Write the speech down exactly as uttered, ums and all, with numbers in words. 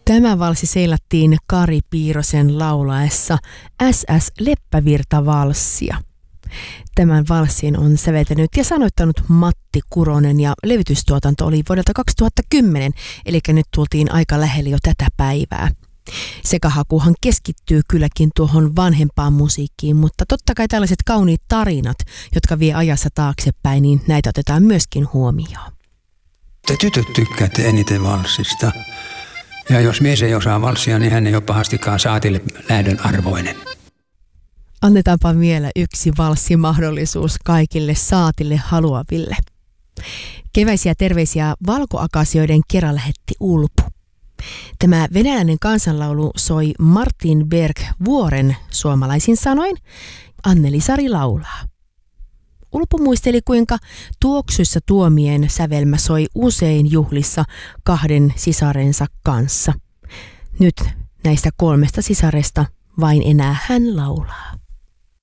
Tämä valssi seilattiin Kari Piirosen laulaessa S S Leppävirta-valssia. Tämän valssin on säveltänyt ja sanoittanut Matti Kuronen ja levytystuotanto oli vuodelta kaksituhattakymmenen, eli nyt tultiin aika lähelle jo tätä päivää. Sekahakuhan keskittyy kylläkin tuohon vanhempaan musiikkiin, mutta totta kai tällaiset kauniit tarinat, jotka vie ajassa taaksepäin, niin näitä otetaan myöskin huomioon. Te tytöt tykkäätte eniten valssista. Ja jos mies ei osaa valssia, niin hän ei ole pahastikaan saatille lähdön arvoinen. Annetaanpa vielä yksi valssimahdollisuus kaikille saatille haluaville. Keväisiä terveisiä valkoakasioiden kerran lähetti Ulpu. Tämä venäläinen kansanlaulu soi Martin Berg Vuoren suomalaisin sanoin. Anneli Sari laulaa. Ulpu muisteli, kuinka tuoksuissa tuomien sävelmä soi usein juhlissa kahden sisarensa kanssa. Nyt näistä kolmesta sisaresta vain enää hän laulaa.